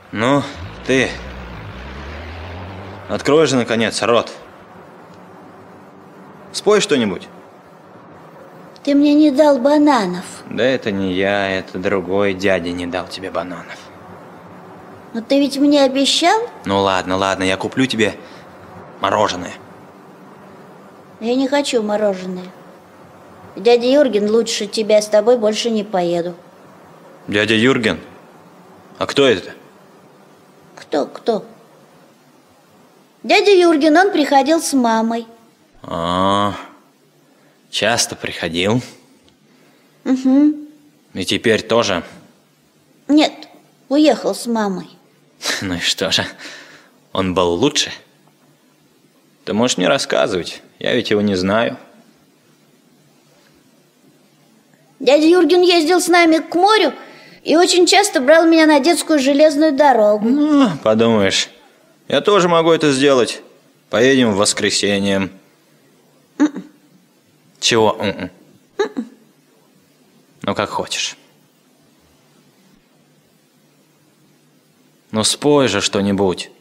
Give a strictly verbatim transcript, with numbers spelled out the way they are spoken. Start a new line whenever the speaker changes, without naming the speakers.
Ну, ты открой же, наконец, рот. Спой что-нибудь.
Ты мне не дал бананов.
Да это не я, это другой дядя не дал тебе бананов.
Но ты ведь мне обещал?
Ну ладно, ладно, я куплю тебе мороженое.
Я не хочу мороженое. Дядя Юрген лучше тебя, с тобой больше не поеду.
Дядя Юрген? А кто это?
Кто, кто? Дядя Юрген, он приходил с мамой.
А, часто приходил?
Угу.
И теперь тоже?
Нет, уехал с мамой.
Ну и что же, он был лучше? Ты можешь мне рассказывать, я ведь его не знаю.
Дядя Юрген ездил с нами к морю и очень часто брал меня на детскую железную дорогу.
Ну, подумаешь, я тоже могу это сделать. Поедем в воскресенье.
Mm-mm.
Чего? Mm-mm. Mm-mm. Ну, как хочешь. Ну, спой же что-нибудь.